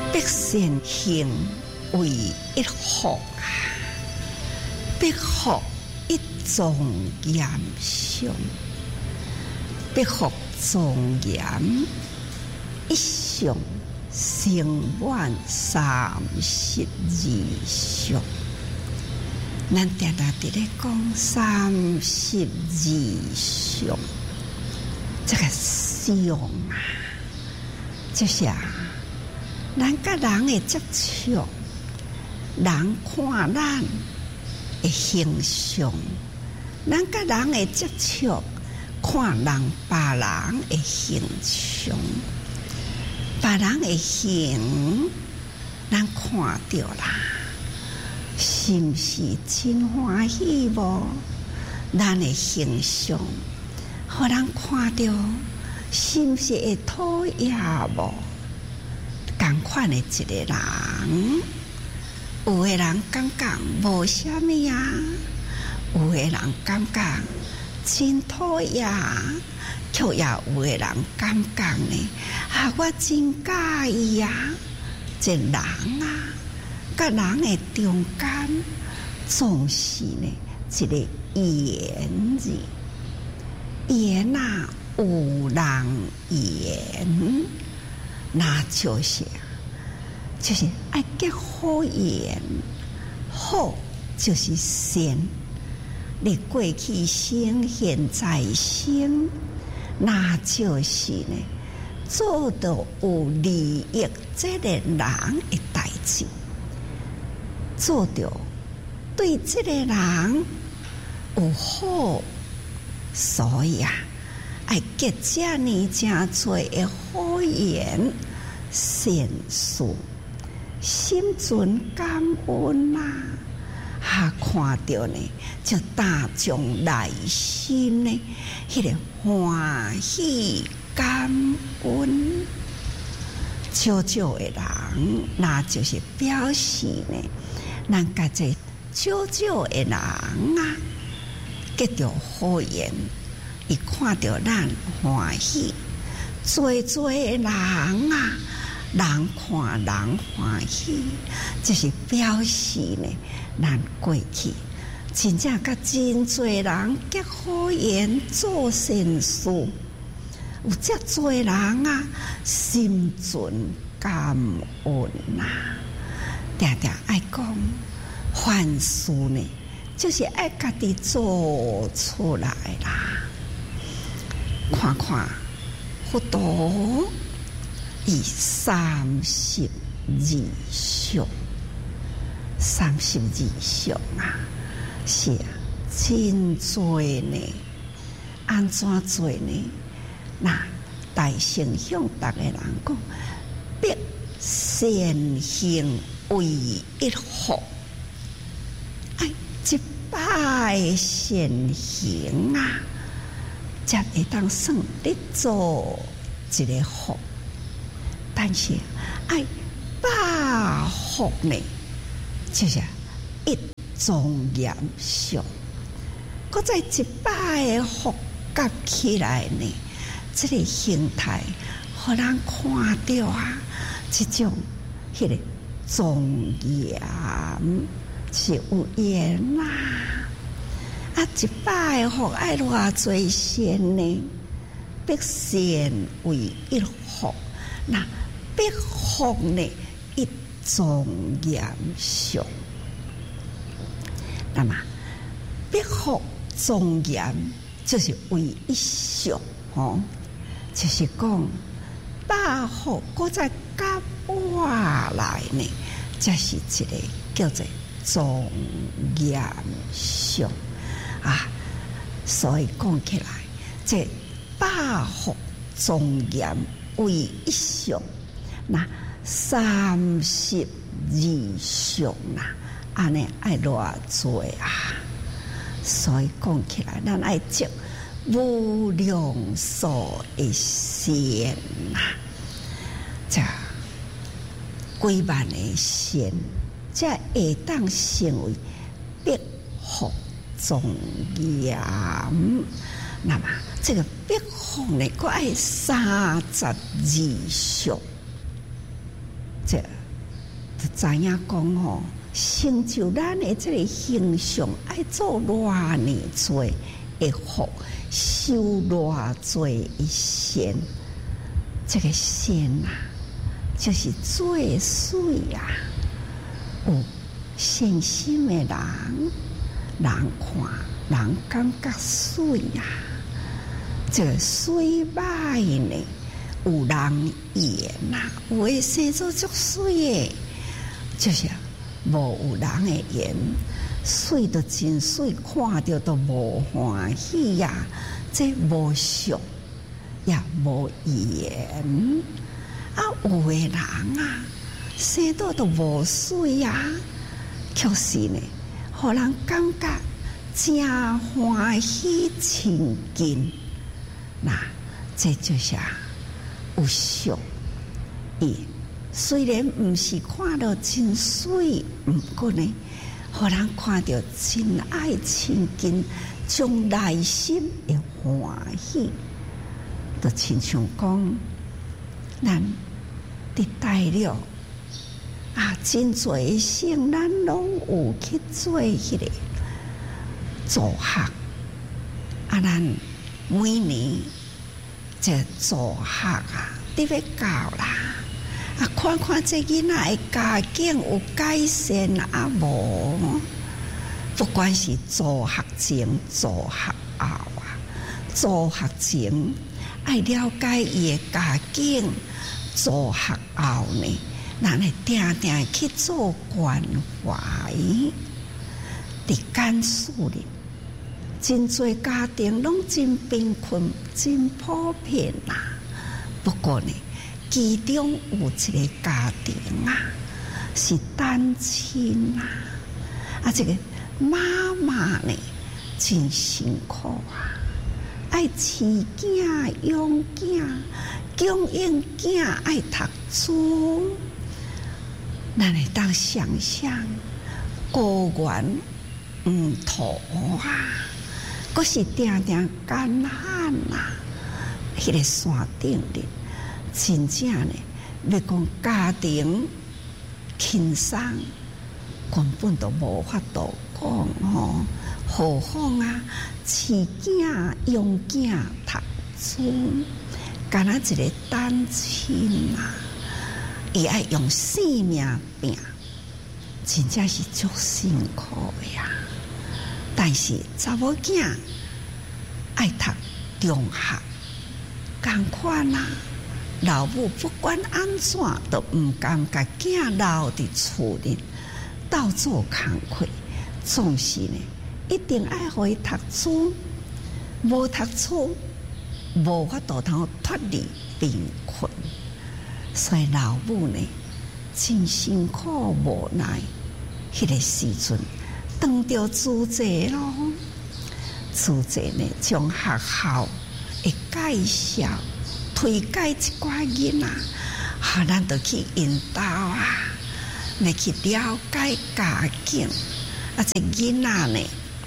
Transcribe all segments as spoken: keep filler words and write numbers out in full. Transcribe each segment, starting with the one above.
必先行为一福啊，必福一庄严相，必福庄严一相，成满三十二相。咱定定伫咧讲三十二相，这个相啊，就是啊，咱甲人的接触，人看咱的形象，咱甲人的接触，看人别人的形象，别人的形，咱看到啦。是不是真欢喜无？咱的形象，互人看到，是不是会讨厌无？同款的一个人，有的人感觉无啥物啊，有的人感觉真讨厌，却也有的人感觉呢，啊，我真介意啊，这人啊。甲人的中间，总是呢一个言字，言啊有人言，那就是就是爱结好言，好就是善。你过去生，现在生，那就是呢做到有利益这个人的代志。做到对这个人有好，所以啊，爱结这呢真多的好言善事，心存感恩呐、啊，哈看到呢，就打从内心呢，迄个欢喜感恩。少少的人，那就是表示呢。咱甲这少少的人啊，结着好缘，伊看到咱欢喜；多多的人啊，人看人欢喜，就是表示呢，咱过去真正甲真多人结好缘，做善事，有遮多人啊，心存感恩呐、啊。定定爱讲，凡事呢，就是爱家己做出来啦。看看佛陀以三十二相，三十二相啊，是啊，真多呢。安怎做呢？那大圣向逐个人讲，必先行。为一福，哎，一摆善行啊，才会当算你做一个福。但是哎，百福呢，就是一庄严相。搁再一摆的福夹起来呢，这个形态，互人看到啊，这种迄个。庄严是有缘啦，啊！一摆福爱偌济善呢，必善为一福，那必福呢一庄严相。那么必福庄严就是为一相哦，就是讲百福搁再加我来呢，这是一个叫做庄严相啊。所以讲起来，这百福庄严为一相，那三十二相呐，安尼爱偌多啊。所以讲起来，咱爱积无量数的善呐，这几万的善，才会当成为必福庄严。那么这个必福呢，佫爱三十二相，这就知影讲吼，成就咱的这个形象，爱做偌尼多的福，修偌多的善。这个善啊，就是最水啊！有善心的人，人看人感觉水啊。这个水歹呢，有人言啊，有诶生做足水的，就是无有人的言，水都真水，看着都无欢喜呀、啊，这无俗也无言啊，有诶人啊，生到都无水啊，确实呢，互人感觉真欢喜亲近。那这就是有俗伊，虽然毋是看到真水，毋过呢，互人看到真爱亲近，将内心的欢喜，就亲像讲，咱伫大陆啊，真侪的圣咱拢有去做迄个助学啊，咱。每年这助学啊，你要教啦啊，看看这囡仔的家境有改善啊无？不管是助学前、助学后啊，助学前爱了解伊的家境，助学后呢，咱会定定去做关怀，伫甘肃哩。真侪家庭拢真贫困，真普遍啦、啊。不过呢，其中有一个家庭啊，是单亲啊，啊，这个妈妈呢真辛苦啊，爱饲囝、养囝、供应囝爱读书，咱会当想象高原唔土啊。佫是定定艰难啊！迄、那个山顶哩，真正呢，要讲家庭轻松，根本都无法度讲吼。何况啊，饲囝养囝读书，干那一个单亲啊，伊爱用性命拼，真正是足辛苦的呀。但是查某囝爱读中学，同款啊，老母不管安怎，都毋甘甲囝留伫厝里，到做工课，总是呢，一定爱互伊读书，无读书，无法度通脱离贫困，所以老母呢，真辛苦无奈，迄、那个时阵。当着主席咯，主席呢将学校的介绍推介一寡囡仔，好，咱就去引导啊，来去了解家境。啊，这囡仔呢，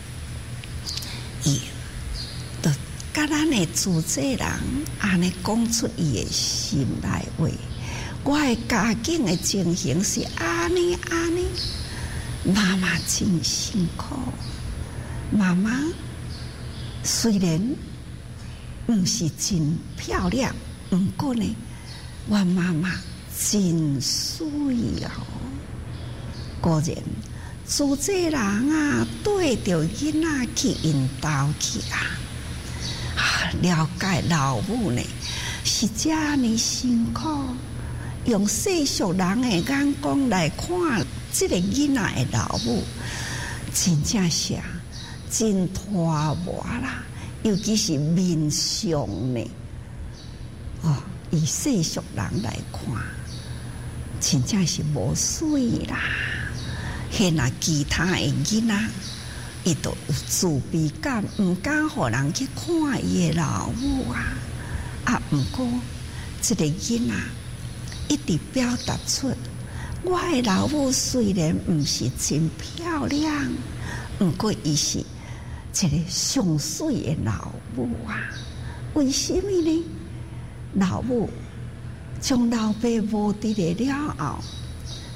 伊就甲咱的主席人安尼讲出伊的心内话，我的家境的情形是安尼安尼。妈妈真辛苦，妈妈虽然不是真漂亮，不过呢，我妈妈真水哦。果然，主这人啊，对着囡仔去引导去啊，啊，了解老母呢是这么辛苦，用世俗人的眼光来看。这个囡仔的老母真正是啊，真拖磨啦，尤其是面相呢，哦，以世俗人来看，真正是无水啦。现那其他的囡仔，伊都有自卑感，唔敢互人去看伊的老母啊。啊，不过这个囡仔一直表达出。我的老母虽然不是真漂亮，不过伊是一个上水的老母啊。为什么呢？老母将老爸无伫了了后，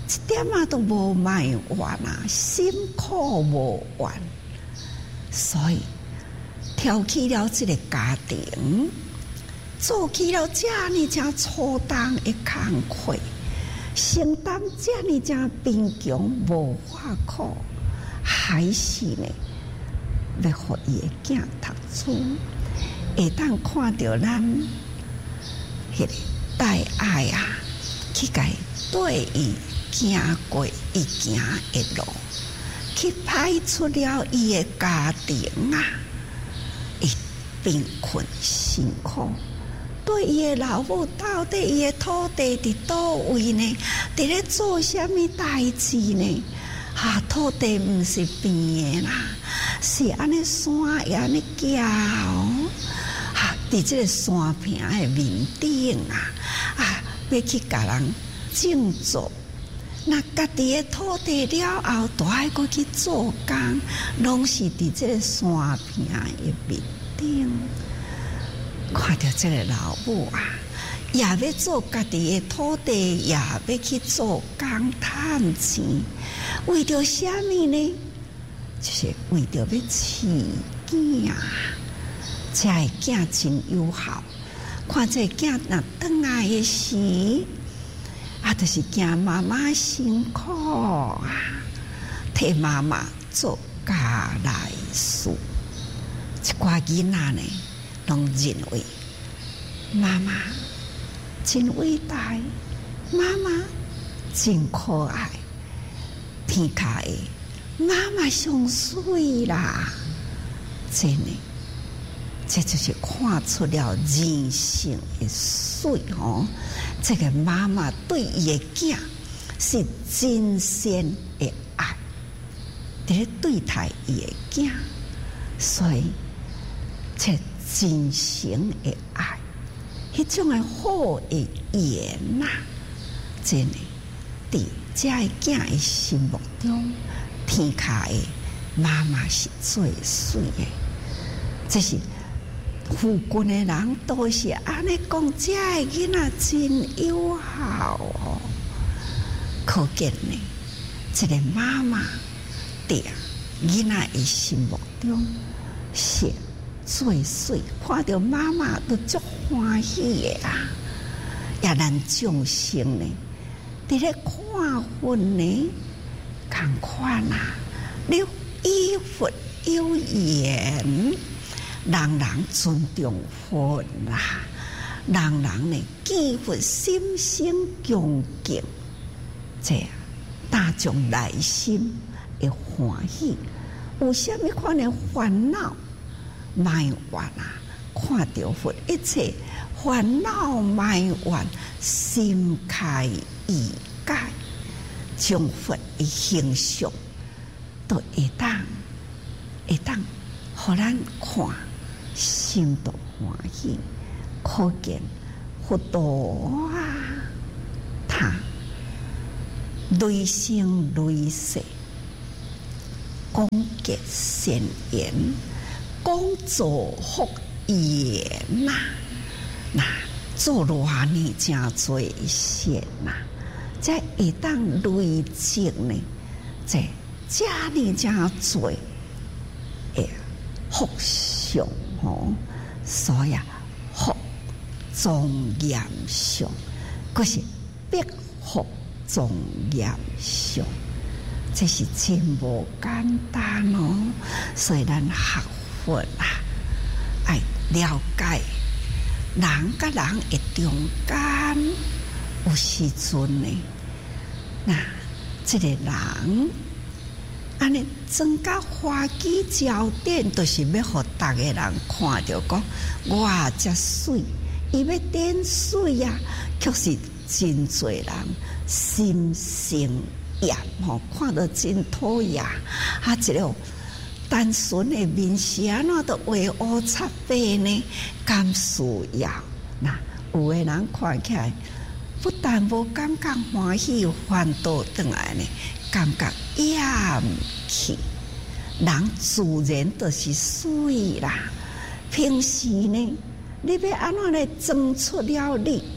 一点啊都无卖完啊，辛苦无完，所以挑起了这个家庭，做起了这呢正粗重的工课，承担这呢正贫穷无法苦，还是呢要互伊的囝读书，会当看到咱迄个大爱啊，去甲伊对伊行过伊行的路，去排出了伊的家庭啊，伊贫困辛苦。对伊的老母，到底伊的土地伫倒位呢？伫咧做啥物代志呢？啊，土地毋是平的啦，是安尼山也安尼行哦。啊，伫即个山坪的面顶啊，啊，要去甲人种作。那家己的土地了后，都爱过去做工，拢是伫即个山坪的面顶。看到这个老母啊，也要做家己的土地，也要去做工赚钱，为着什么呢？就是为着要饲囝，这个囝真有效。看这个囝若转来的时，啊，就是惊妈妈辛苦啊，替妈妈做家内事。一寡囡仔呢，拢认为妈妈真伟大，妈妈真可爱，天下的妈妈上水啦！真的，这就是看出了人性的水哦。这个妈妈对伊的囝是真心的爱，在对待伊的囝，所以这真诚的爱，迄种的好的言呐、啊，真的，伫这个囝的心目中，天下的妈妈是最水的。这是附近的人都是安尼讲，这个囡仔真有效哦。可见呢，这个妈妈伫囡仔的心目中是最水，看到妈妈都足欢喜的啊！也咱众生呢，伫咧看分呢，同款啊！你依佛有言，人人尊重佛啦，人人呢见佛心生恭敬，这样大众内心会欢喜。有啥物款的烦恼？埋怨啊！看到佛一切烦恼埋怨，心开意解，将佛的形象都会当会当，互咱看，心都欢喜。可见佛道啊，他累生累世，讲结善言。讲造福言呐，那做偌呢真多善呐，才会当累积呢，这这呢真多诶福相吼，所以啊，福庄严相，可是必福庄严相，这是真无简单哦，所以咱学佛啊，爱了解人甲人的中间，有时阵呢，那这个人安尼增加花枝焦点，就是要互大家人看到讲，哇，这水，伊要点水啊，确实真侪人心生厌吼，看到真讨厌啊，这个。单纯的面是安怎都画乌擦白呢？敢需要？那有的人看起来不但无感觉欢喜，反倒转来呢，感觉厌弃。人自然就是水啦。平时呢，你要安怎来装出了你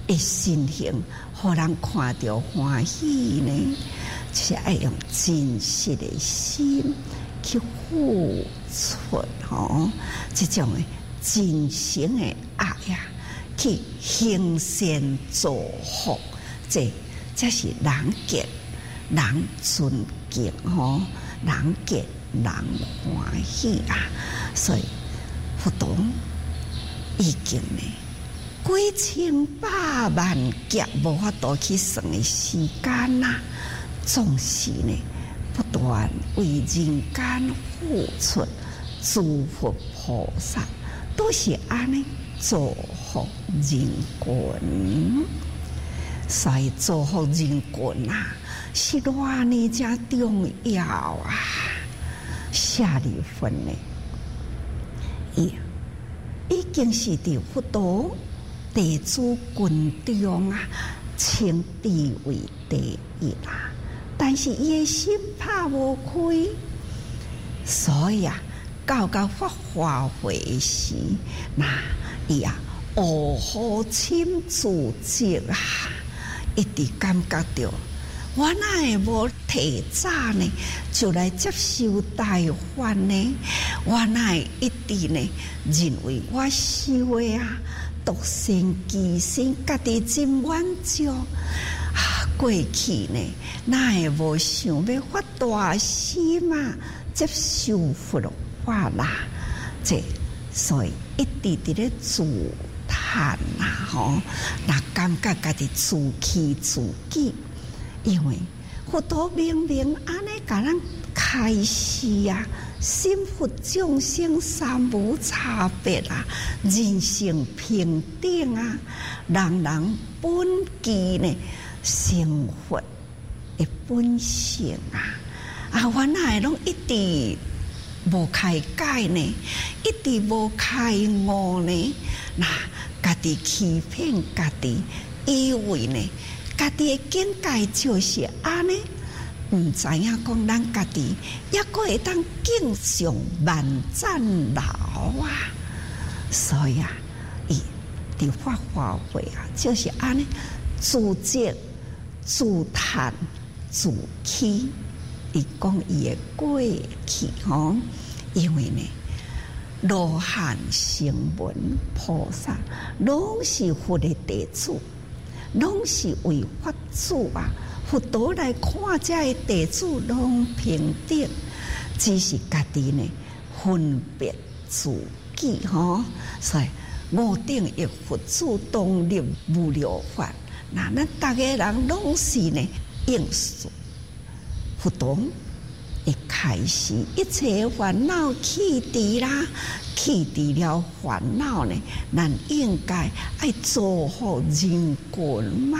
的心行，互人看到欢喜呢，就是爱用真实的心去付出吼，这种的真诚的爱呀，去行善造福，这这是人见人尊敬吼，人见人欢喜啊，所以佛陀已经呢几千百万劫无法度去算的时间呐，总是呢不断为人间付出，诸佛菩萨都是安尼造福人群，所以造福人群啊，是偌呢真重要啊！下里分呢，已已经是伫佛陀地主群中啊，称地位第一啦。但是伊的心拍无开，所以啊，到到发华会时，那伊啊，卧虎深自责啊，一直感觉到，我哪会无提早呢，就来接受大患呢？我哪会一直呢，认为我修的啊，独善其身，家己真满足啊！过去呢，哪会无想要发大心啊，接受佛法啦？这所以一直伫咧自叹啦，吼，那感觉家己自欺自己，因为佛陀明明安尼甲咱开示啊，心佛众生三无差别啊，人性平等啊，人人本具呢成佛的本性啊，啊，我哪会拢一直无开解呢？一直无开悟呢？那家己欺骗家己，以为呢，家己的境界就是安尼。唔知影讲咱家己也阁会当敬上万赞老啊，所以啊，伊伫法华会啊，就是安尼自责、自叹、自欺。伊讲伊的过去吼，因为呢，罗汉、声闻、菩萨拢是佛的弟子，拢是为法主啊。佛陀来看这的弟子拢平等，只是家己呢分别自己吼，所以无定一佛祖当立无了法，那咱大家人拢是呢应顺佛陀一开始一切烦恼去除啦，去除了烦恼呢，咱应该爱造福人群嘛。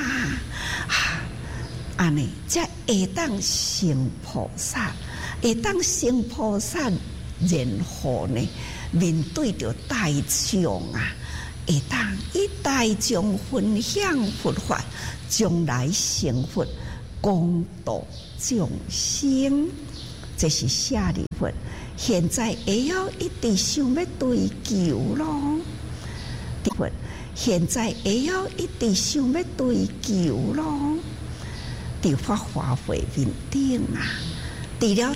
安尼，才会当成菩萨，会当成菩萨，然后呢，面对着大众啊，会当与大众分享佛法，将来成佛，广度众生。这是下里佛，现在会要一直想要追求咯。佛，现在会要一直想要追求咯。伫法华会面顶啊，除了